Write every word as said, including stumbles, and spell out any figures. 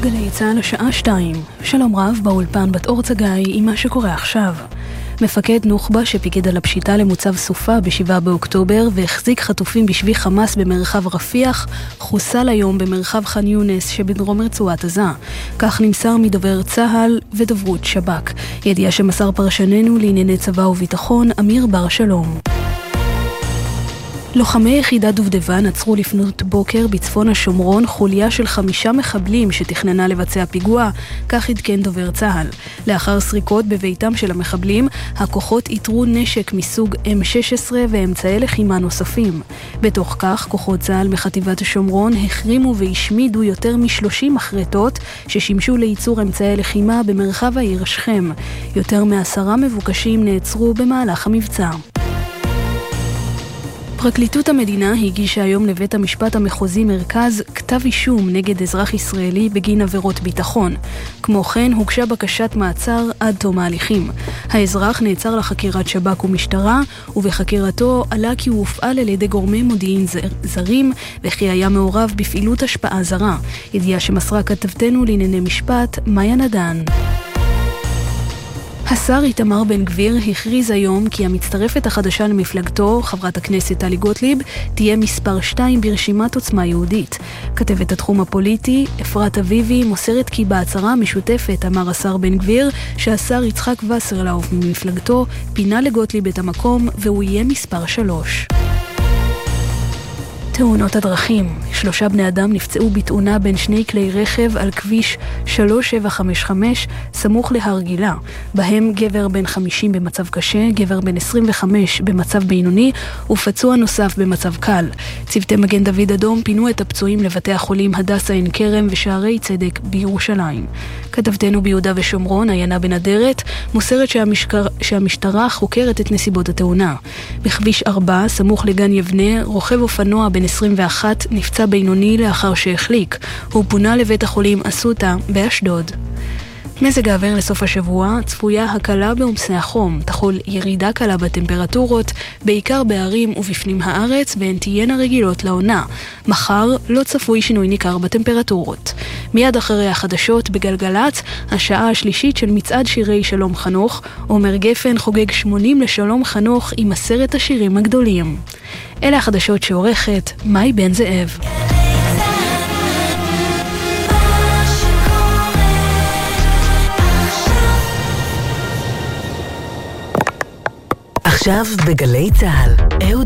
גלי צהל השעה שתיים. שלום רב, באולפן בת אור צגאי עם מה שקורה עכשיו. מפקד נוח'בה שפיקד על הפשיטה למוצב סופה בשבעה באוקטובר והחזיק חטופים בשבי חמאס במרחב רפיח, חוסל היום במרחב ח'אן יונס שבדרום רצועת עזה. כך נמסר מדובר צה"ל ודוברות שב"כ. ידיעה שמסר פרשננו לענייני צבא וביטחון אמיר בר שלום. לוחמי יחידת דובדבן עצרו לפנות בוקר בצפון השומרון חוליה של חמישה מחבלים שתכננה לבצע פיגוע, כך עדכן דובר צה"ל. לאחר סריקות בביתם של המחבלים, הכוחות איתרו נשק מסוג אם שש עשרה ואמצעי לחימה נוספים. בתוך כך, כוחות צה"ל מחטיבת השומרון החרימו והשמידו יותר מ-שלושים מחרטות ששימשו לייצור אמצעי לחימה במרחב העיר שכם. יותר מעשרה מבוקשים נעצרו במהלך המבצע. פרקליטות המדינה הגישה היום לבית המשפט המחוזי מרכז כתב אישום נגד אזרח ישראלי בגין עבירות ביטחון. כמו כן, הוגשה בקשת מעצר עד תום ההליכים. האזרח נעצר לחקירת שב"כ ומשטרה, ובחקירתו עלה כי הוא הופעל על ידי גורמי מודיעין זרים, וכי היה מעורב בפעילות השפעה זרה. ידיעה שמסרה כתבתנו לענייני משפט, מאיה נדן. השר איתמר בן גביר הכריז היום כי המצטרפת החדשה למפלגתו, חברת הכנסת טלי גוטליב, תהיה מספר שתיים ברשימת עוצמה יהודית. כתבת התחום הפוליטי, אפרת אביבי, מוסרת כי בהצהרה המשותפת אמר השר בן גביר שהשר יצחק וסרלאוף ממפלגתו פינה לגוטליב את המקום והוא יהיה מספר שלוש. תאונות הדרכים. שלושה בני אדם נפצעו בתאונה בין שני כלי רכב על כביש שלוש שבע חמש חמש סמוך להר גילה. בהם גבר בן חמישים במצב קשה, גבר בן עשרים וחמש במצב בינוני ופצוע נוסף במצב קל. צוותי מגן דוד אדום פינו את הפצועים לבתי החולים הדסה עין כרם ושערי צדק בירושלים. כתבתנו ביהודה ושומרון, עיינה בן אדרת, מוסרת שהמשקר, שהמשטרה חוקרת את נסיבות התאונה. בכביש ארבע, סמוך לגן יבנה, רוכב אופנוע בן עשרים ואחת נפצע בינוני לאחר שהחליק. הוא פונה לבית החולים אסותא באשדוד. מזג האוויר לסוף השבוע, צפויה הקלה בעומסי החום, תחול ירידה קלה בטמפרטורות, בעיקר בערים ובפנים הארץ, והן תהיינה רגילות לעונה. מחר לא צפוי שינוי ניכר בטמפרטורות. מיד אחרי החדשות בגלגלת, השעה השלישית של מצעד שירי שלום חנוך, עומר גפן חוגג שמונים לשלום חנוך עם עשרת השירים הגדולים. אלה החדשות שעורכת מאי בן זאב. עכשיו בגלי צהל, אהוד